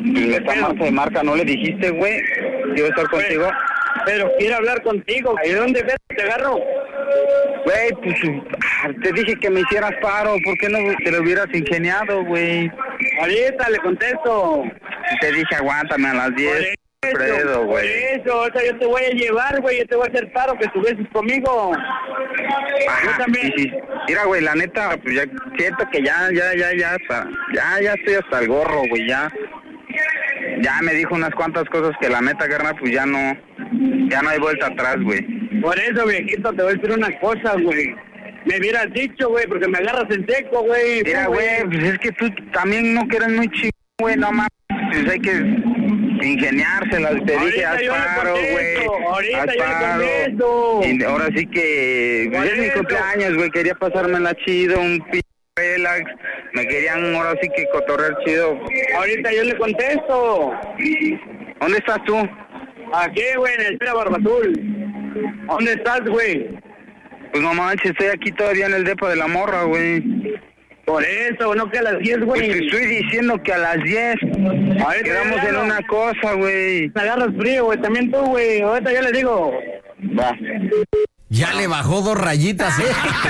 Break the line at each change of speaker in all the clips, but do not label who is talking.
me está marca de marca, ¿no le dijiste, güey? Quiero estar contigo.
Pero quiero hablar contigo. ¿Y dónde ves? ¿Te agarro?
Güey, pues te dije que me hicieras paro. ¿Por qué no te lo hubieras ingeniado, güey?
Ahorita le contesto.
Te dije, aguántame a las 10. Fredo, güey.
Por eso, o sea, yo te voy a llevar, güey. Yo te voy a hacer paro que estuvieses conmigo. Yo también.
Sí. Mira, güey, la neta, pues ya siento que ya estoy hasta el gorro, güey, ya me dijo unas cuantas cosas que la neta, carnal, pues ya no hay vuelta atrás, güey.
Por eso, viejito, te voy a decir una cosa, güey. Me hubieras dicho, güey, porque me agarras en seco, güey.
Mira, güey, pues es que tú también no que eres muy chido, güey, no mames, pues hay que ingeniárselas, te dije, haz paro, güey, haz paro. Y ahora sí que, pues es mi cumpleaños, güey, quería pasármela chido, un relax, me querían ahora sí que cotorrear chido.
Ahorita yo le contesto.
¿Dónde estás tú?
Aquí, güey, en el Barbatul. ¿Dónde estás, güey?
Pues no manches, estoy aquí todavía en el depo de la morra, güey.
Por eso, no que a las 10, güey.
Pues te estoy diciendo que a las 10 quedamos en una cosa, güey.
Me agarras frío, güey, también tú, güey. Ahorita yo le digo.
Va.
Ya le bajó 2 rayitas,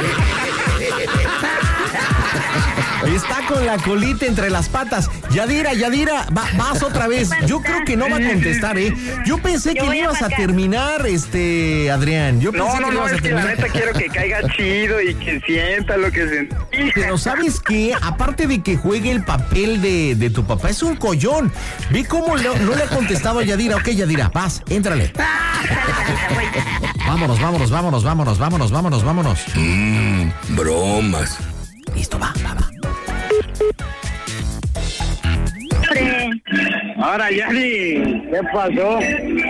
Está con la colita entre las patas. Yadira, vas otra vez. Yo creo que no va a contestar, Yo pensé que le ibas a terminar, Adrián. Yo pensé
No, es que la neta quiero que caiga chido y que sienta lo que sentí.
Pero ¿sabes qué? Aparte de que juegue el papel de tu papá, es un collón. Ve cómo no le ha contestado a Yadira. Ok, Yadira, vas, éntrale. Vámonos.
Bromas.
Listo, va.
Ahora, Yari, ¿qué pasó?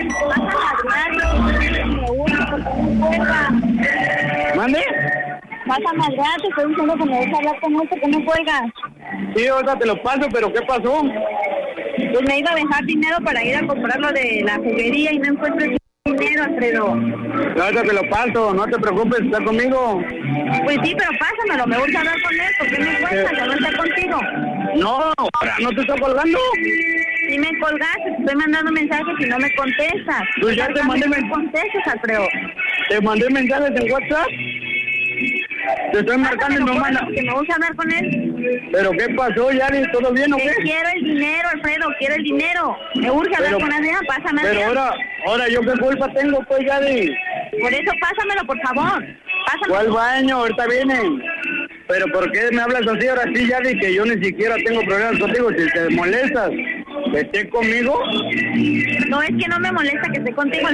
¿Mande?
Vas a madrear, te estoy diciendo que me dejes hablar con esto, que no cuelgas.
Sí, ahorita te lo paso, pero ¿qué pasó?
Pues me iba a dejar dinero para ir a comprar lo de la juguería y no encuentro el dinero, Alfredo.
Ahorita te lo paso, no te preocupes, está conmigo.
Pues sí, pero pásamelo, me gusta hablar con él, ¿por qué me cuesta que no está contigo?
No, ahora no te estoy colgando.
Si me colgaste, te estoy mandando mensajes y no me contestas.
Pues ya te mandé
mensajes. No contestas, Alfredo.
Te mandé mensajes en WhatsApp. Te estoy marcando y no manda.
Que me gusta hablar con él.
¿Pero qué pasó, Yari? ¿Todo bien o qué?
Quiero el dinero, Alfredo, quiero el dinero. Me urge hablar con Adrián, pásame.
Pero ahora yo qué culpa tengo, pues, Yari.
Por eso pásamelo, por favor. Pásamelo.
¿Cuál baño? Ahorita vienen. Pero ¿por qué me hablas así ahora sí, Yari? Que yo ni siquiera tengo problemas contigo. Si te molestas, que esté conmigo.
No, es que no me molesta que esté contigo.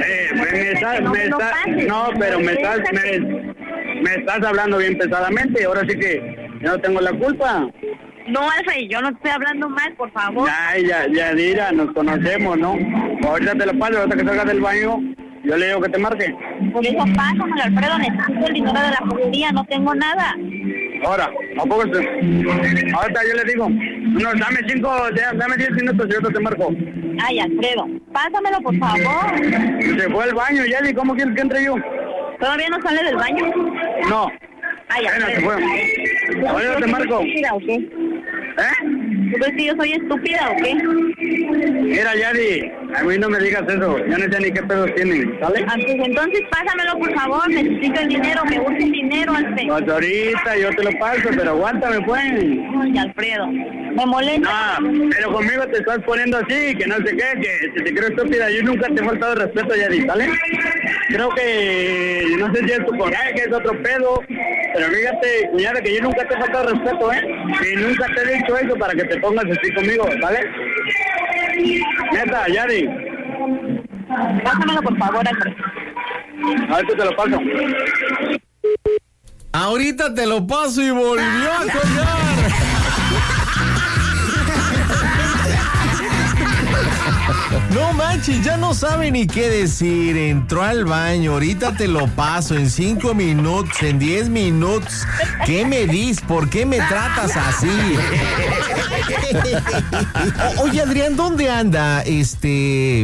Me estás hablando bien pesadamente y ahora sí que yo no tengo la culpa.
No, Alfa, y yo no te estoy hablando mal, por favor.
Ay, Yadira, nos conocemos, ¿no? Ahorita te lo paso, ahorita que salgas del baño, yo le digo que te marque.
Por eso pásamelo, Alfredo, necesito el dinero de la juguería, no tengo nada.
Ahora, ¿a poco ahorita yo le digo, no, dame 10 minutos y yo te marco.
Ay, Alfredo, pásamelo, por favor.
Se fue al baño, Yadi, ¿cómo quieres que entre yo?
¿Todavía no sale del baño?
No.
Ay, Alfredo.
Se fue. Ahora te marco.
¿O qué? ¿Tú crees que yo soy estúpida o qué?
Mira, Yadi, a mí no me digas eso. Yo no sé ni qué pedos tienen, ¿sale?
Pues entonces pásamelo, por favor. Necesito el dinero, me gusta el dinero, Alfredo.
Pues ahorita yo te lo paso, pero aguántame, pues.
Ay, Alfredo, me molesta.
No, pero conmigo te estás poniendo así, que no sé qué, que si te creo estúpida. Yo nunca te he faltado respeto, Yadi, ¿sale? Creo que, no sé si es tu coraje, que es otro pedo, pero fíjate, cuñada, que yo nunca te he faltado respeto, y nunca te he dicho eso para que te pongas así conmigo, ¿vale? Neta, Yadi.
Pásamelo, por favor, Alfredo.
Ahorita te lo paso.
Ahorita te lo paso y volvió a colgar. No manches, ya no sabe ni qué decir. Entró al baño, ahorita te lo paso en 5 minutos, en 10 minutos. ¿Qué me dices? ¿Por qué me tratas así? Oye, Adrián, ¿dónde anda?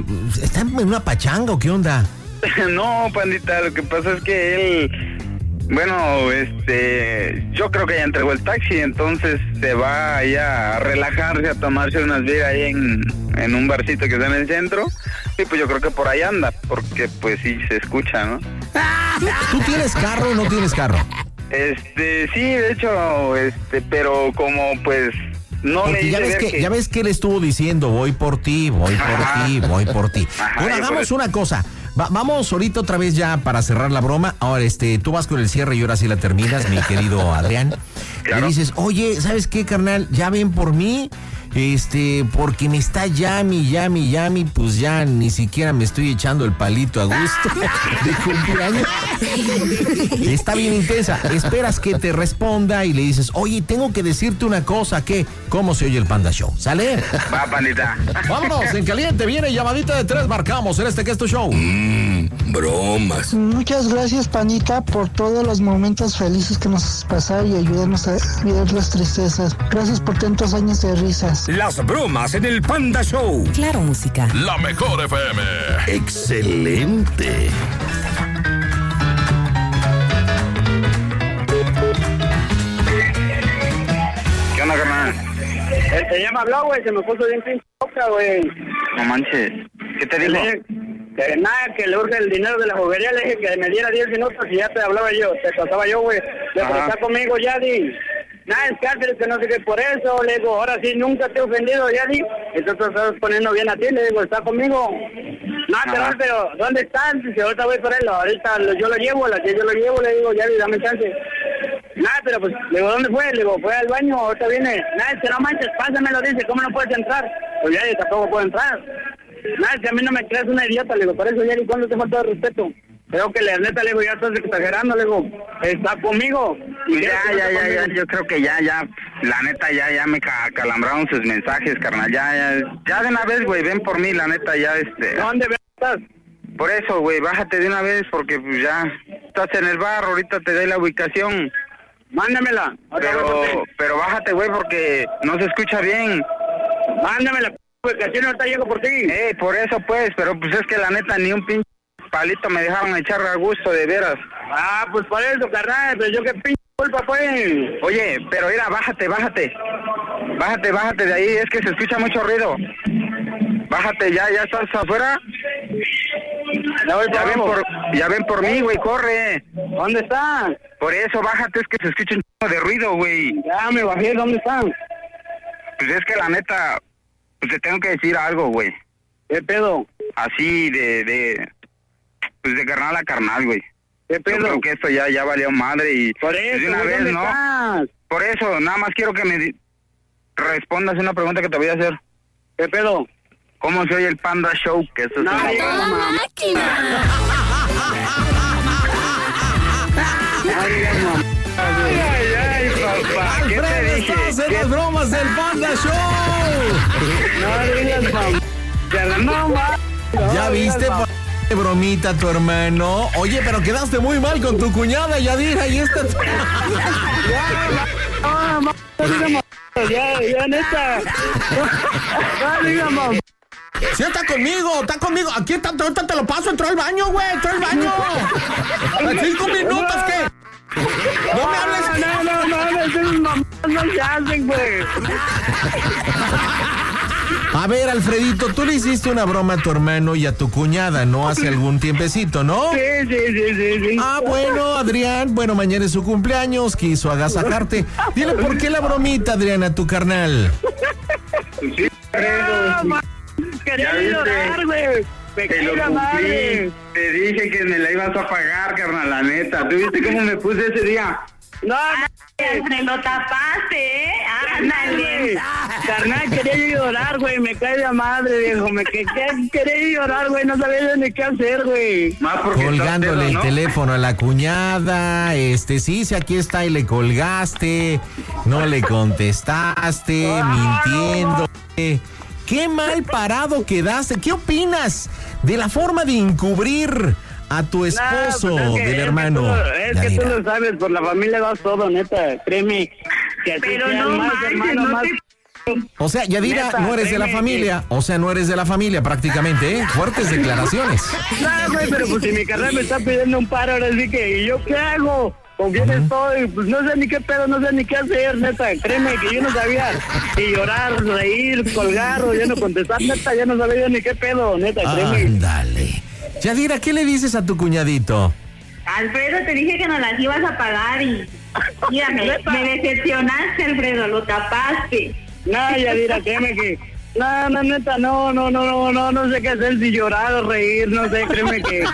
¿Está en una pachanga o qué onda?
No, pandita, lo que pasa es que él Bueno, yo creo que ya entregó el taxi, entonces se va allá a relajarse, a tomarse unas beers ahí en un barcito que está en el centro. Y pues yo creo que por ahí anda, porque pues sí se escucha, ¿no?
¿Tú tienes carro o no tienes carro?
Sí, de hecho, pero como pues no
porque
le
ya ves
que
ya ves que él estuvo diciendo, voy por ti. Voy por ti.
Ajá,
bueno, hagamos una cosa. Vamos ahorita otra vez ya para cerrar la broma. Ahora, tú vas con el cierre y ahora sí la terminas, mi querido Adrián.
Claro.
Le dices, oye, ¿sabes qué, carnal? Ya ven por mí, porque me está llame, pues ya ni siquiera me estoy echando el palito a gusto de cumpleaños. Está bien intensa. Esperas que te responda y le dices, oye, tengo que decirte una cosa, ¿cómo se oye el Panda Show? ¿Sale?
Va, pandita.
Vámonos, en caliente, viene llamadita de 3, marcamos en que es tu show.
Bromas.
Muchas gracias, Panita, por todos los momentos felices que nos has pasado y ayudarnos a olvidar las tristezas. Gracias por tantos años de risas.
Las bromas en el Panda Show.
Claro, música.
La mejor FM.
Excelente.
¿Qué onda, carnal?
Ya me habló, güey, se me puso bien pinche boca, güey.
No manches. ¿Qué te dijo?
Que nada, que le urge el dinero de la juguería, le dije que me diera 10 minutos y ya te hablaba yo, te pasaba yo, güey. Le dije, está conmigo, Yadi. Nada, es cárcel, que no sé qué, por eso, le digo, ahora sí, nunca te he ofendido, Yadi. Entonces estás poniendo bien a ti, le digo, está conmigo. No, pero, ¿dónde están? Dice, ahorita voy por él, ahorita yo lo llevo, le digo, Yadi, dame chance. Nada, pero pues, le digo, ¿dónde fue? Le digo, fue al baño, ahorita viene. Nada, no manches, pásamelo, dice, ¿cómo no puedes entrar? Pues Yadi, tampoco puedo entrar. Nada, que a mí no me creas una idiota, le digo, por eso, Yari, ¿cuándo te falta de respeto? Creo que la neta, le digo, ya estás exagerando, le digo, está conmigo.
Ya, yo creo que ya, la neta, ya me calambraron sus mensajes, carnal, ya de una vez, güey, ven por mí, la neta, ya,
¿Dónde estás?
Por eso, güey, bájate de una vez, porque pues ya estás en el bar, ahorita te doy la ubicación.
Mándamela.
Pero bájate, güey, porque no se escucha bien.
Mándamela, ubicación, ahorita llego por ti.
Por eso, pues, pero pues es que la neta, ni un pinche palito me dejaron echar a gusto, de veras.
Ah, pues por eso, carnal, pero yo qué pinche culpa fue.
Oye, pero mira, bájate de ahí, es que se escucha mucho ruido. Bájate, ya estás afuera. Ya ven por mí, güey, corre.
¿Dónde están?
Por eso, bájate, es que se escucha un chingo de ruido, güey.
Ya me bajé, ¿dónde están?
Pues es que la neta, pues te tengo que decir algo, güey.
¿Qué pedo?
Así pues de carnal a carnal, güey.
¿Qué pedo?
Yo creo que esto ya valió madre y...
Por eso,
de una vez,
¿dónde
¿no?
estás?
Por eso, nada más quiero que me respondas una pregunta que te voy a hacer.
¿Qué pedo?
¿Cómo se oye el Panda Show? Que eso es una...
máquina!
Ay, papá, ¿qué te
Alfredo,
dije?
estás en las bromas del Panda Show.
No digas, mamá.
¿Ya viste, bromita, tu hermano? Oye, pero quedaste muy mal con tu cuñada, Yadira, y esta...
Ya, neta. No digas, mamá.
Sí, está conmigo. Aquí está, ahorita te lo paso, entró al baño, güey, entró al baño. 5 minutos, ¿qué? No me hables.
Esos mamás no se hacen, güey.
A ver, Alfredito, tú le hiciste una broma a tu hermano y a tu cuñada, ¿no? Hace algún tiempecito, ¿no?
Sí.
Ah, bueno, Adrián, mañana es su cumpleaños, quiso agasajarte. Dile, ¿por qué la bromita, Adrián, a tu carnal?
Sí,
Quería llorar, güey.
Te lo cumplí. Te dije que me la ibas a pagar, carnal, la neta. ¿Tú viste cómo me puse ese día?
No,
Lo tapaste, ¿eh? Ándale.
carnal, quería llorar, güey. Me cae de madre, viejo. Quería llorar, güey. No sabía ni qué hacer, güey.
Más porque
colgándole
¿no?
el teléfono a la cuñada, sí, aquí está y le colgaste, no le contestaste, mintiendo. Qué mal parado quedaste. ¿Qué opinas de la forma de encubrir a tu esposo del hermano?
Es que tú lo sabes, por la familia vas todo, neta. Créeme. Que
pero no más, hermano, más.
O sea, Yadira,
neta,
no eres de la familia. O sea, no eres de la familia prácticamente, ¿eh? Fuertes declaraciones.
No, güey, pero pues si mi carnal me está pidiendo un paro, ahora sí que, ¿y yo qué hago? con quién estoy, pues no sé ni qué pedo, no sé ni qué hacer, neta, créeme que yo no sabía si llorar, reír, colgar o ya no contestar, neta, ya no sabía ni qué pedo, neta, créeme.
Ándale. Yadira, ¿qué le dices a tu cuñadito?
Alfredo, te dije que no las ibas a pagar y mira, me decepcionaste, Alfredo, lo tapaste.
No, Yadira, créeme que no, neta, no sé qué hacer, si llorar o reír, no sé, créeme que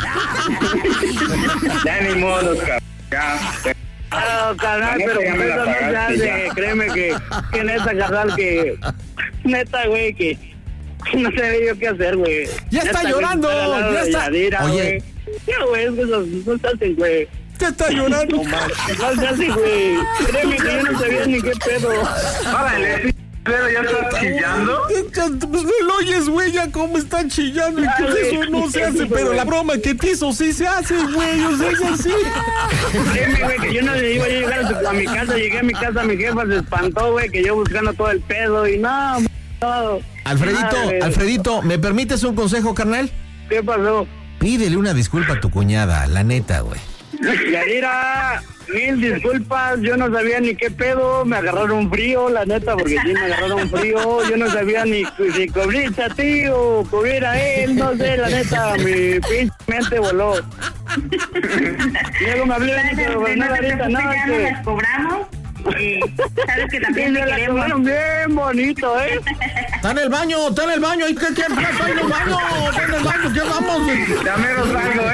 Ya ni modo, cabrón. Ya.
no, carnal, pero eso no se hace, créeme que neta, carnal, que neta, güey, que no sé yo qué hacer, güey.
Ya está llorando, ya está.
Yadira,
Oye,
ya, güey, es que no se hacen, güey.
ya está llorando.
No se hacen, güey. Créeme que yo no sabía ni qué pedo.
Órale, pero ya estás chillando.
Pues no lo oyes, güey, ya cómo está chillando. Y que eso no se hace, pero la broma que te hizo sí se hace, güey. O sea, es así.
Créeme, güey, que yo no le iba a llegar a mi casa. Llegué a mi casa, mi jefa se espantó, güey, que yo buscando todo el pedo y no.
Alfredito, ¿me permites un consejo, carnal?
¿Qué pasó?
Pídele una disculpa a tu cuñada, la neta, güey.
Yadira, 1000 disculpas, yo no sabía ni qué pedo, me agarraron frío, la neta, porque sí me agarraron frío, yo no sabía ni si cubrirte a ti o cubrir a él, no sé, la neta, mi pinche mente voló. Luego me hablé, pero no, ahorita no,
ya no las cobramos. Y sabes que también te queremos.
Bien bonito, ¿eh?
Está en el baño. ¿Y qué está en el baño? ¿Qué vamos?
Ya menos algo,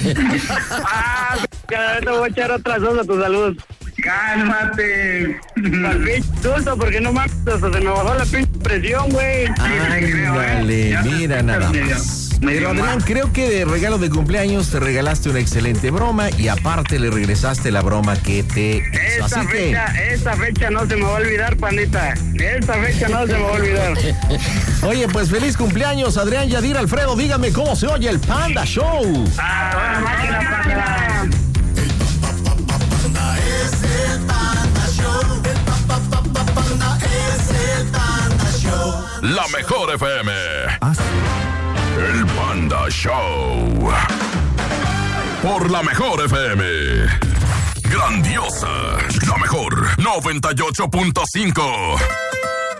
Te voy a echar otra sosa a tu salud.
Cálmate.
Al pinche susto, porque no mames, hasta se me bajó la pinche presión, güey.
Ándale, mira nada más. Pero Adrián, creo que de regalo de cumpleaños te regalaste una excelente broma y aparte le regresaste la broma que te hizo.
Esta fecha no se me va a olvidar, pandita. Esta fecha no se me va a olvidar.
Oye, pues feliz cumpleaños, Adrián, Yadira, Alfredo. Dígame cómo se oye el Panda Show.
¡Ah, máquina, panda!
Es el Panda Show. El Panda es el Panda Show.
La mejor FM. El Panda Show. Por la mejor FM. Grandiosa. La mejor 98.5.